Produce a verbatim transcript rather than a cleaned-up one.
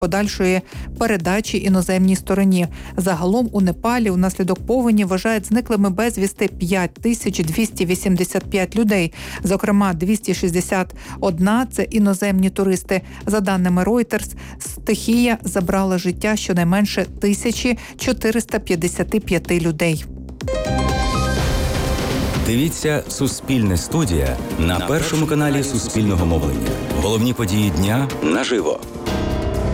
подальшої передачі іноземній стороні. Загалом у Непалі внаслідок повені вважають зниклими безвісти п'ять тисяч двісті вісімдесят п'ять людей. Зокрема, двісті шістдесят один – це іноземні туристи. За даними Reuters, стихія забрала життя щонайменше тисяча чотириста п'ятдесят п'ять людей. Дивіться «Суспільне студія» на першому каналі Суспільного мовлення. Головні події дня наживо.